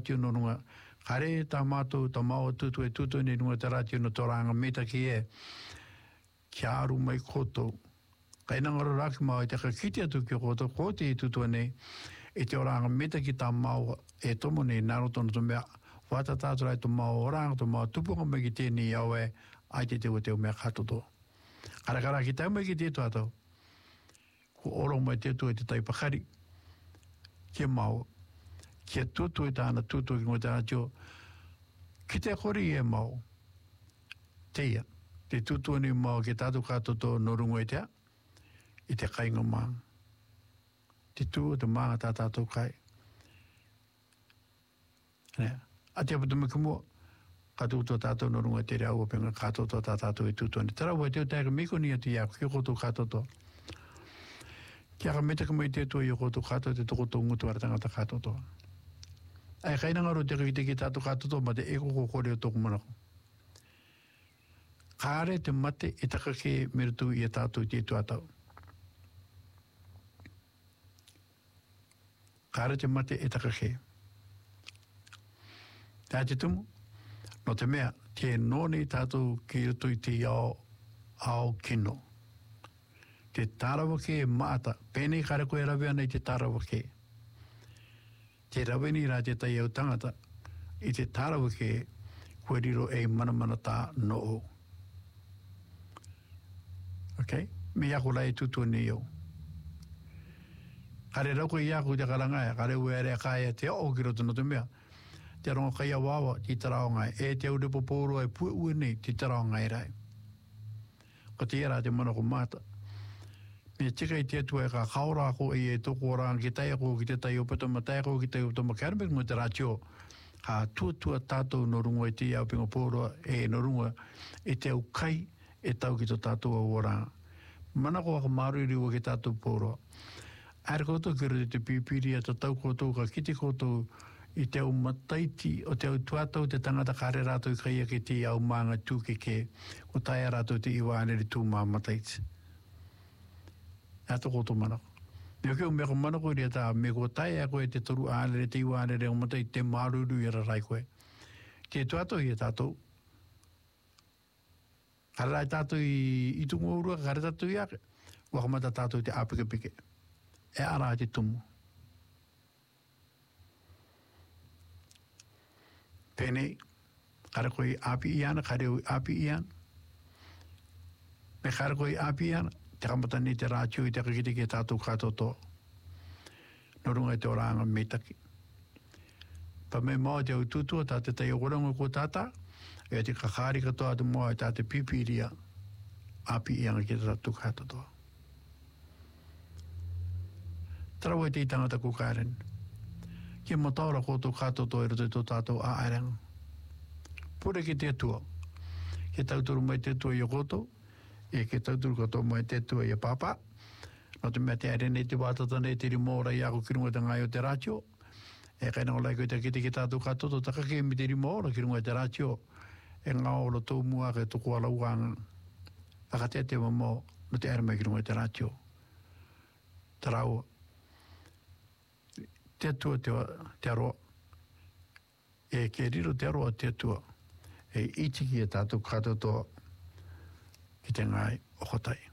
ratio no runga. Kare ta mātou ta mau tutu e tutu ni runga te ratio no toranga meta ki e. Kia aru mai koto. Kai nangaro raki mau e te kakiti atu ki koto, kote i tutu nei, e te oranga meta ki ta mau e tomo nei narotono to mea, wata tātura e to mau oranga to mau tupunga mai ki tēni au e, ai te teo teo mea katoto. Karakara ki tau mai ki te tuatau, ko oro mai te tu e te taipakari, kia mau, kia tutu e tāna tutu ki ngoi tāna tio, ki te kori e mau, teia, te tutu ni mau ki tātu katoto no rungo e tea, i te kainga maa. Te tū, te maa tā tātou kai. A te apatu me kumua, kātou tō tātou no runga te reo penga kātou tō tātou e tūtoni. Tara wai teo tēka miko ni atu iako, ki koto kātou tō. Kia ka meta ka mai te tō i koto kātou te toko tō ngutu aratanga ta kātou tō. Ai kainangaro te ki te ki tātou kātou tō, ma te eko ko kore o tōku manako. Kāre te mate e takake merutu i a tātou te tuatau. Kāre te mate e takake. Tā te tumu, no te mea, te nōni tātou ki rutu i te ao kino. Te tārawake e maata, pēnei kare koe rawe ana i te tārawake. Te rawe ni rā te tai au tangata, i te tārawake koe riro e mana tā noo. Ok? Me iako lai tutu ni au. Kare rauko i aku te karangai, kare ue area kaya te o ki roto no te mea. Te rongo kai awawa ti tarao ngai, e te ure poporo e pui ue nei ti tarao ngai rai. Ko te era te mana ko mata. Me tika i te atua e ka kaora ko e toko oranga ki tai ako ki te tai opatoma, tai ako ki tai opatoma karamek mo te ratio. Ka tua tātou no rungo e te iau pingo poro e no rungo e te au kai e tau ki to tātou a oranga. Mana ko waka maru i riwa ki tātou poro. Aere koutou kere te pipiri a ta tau koutou ka kiti koutou i te au mataiti o te au tuatau te tangata kare rātou i kaia ki te au maanga tūkeke o taia rātou te iwāneri tū mā mataiti. Ato koutou manako. Mea keo mea ko manako i rea tā, mea ko taia koe te toru ānere te iwāneri o mataiti te maruru i rarai koe. Te tuatau i a tātou. Kare rai tātou i tungo urua, kare tātou i ake. Wakamata tātou te āpike pike. E ara te tumu. Pēnei, kare koe api iana, kare ui api iana. Me kare koe api iana, te kamata ni te rātio i te kakite ki tātou kātoto. Norunga i te oranga metaki. Pa me mau te au tutua, tā te tai orango ko tātā, e te kakari katoa te mua i tā te pipiria api iana ki te tātou kātoto. Tarawa te i tangata ko kāren. Kia mataura koutou kātoto e roto i tō tātou a aeranga. Pure ki te atua. Ke tauturu mai te atua i o koutou, e ke tauturu katoa mai te atua i a pāpā. No te mea te arene te wātata nei te rimora i ako kirunga te ngai o te rātio. E kaina o lai koe te kite ki tātou kātoto, takake mi te rimora kirunga te rātio. E ngā ora tō mua ke toko ala uanga. Akatea te mamau no te areme kirunga te rātio. Taraua. Te atua te aroa. E ke riro te aroa te atua. E iti ki e tātou kātotoa ki te ngai o kotai.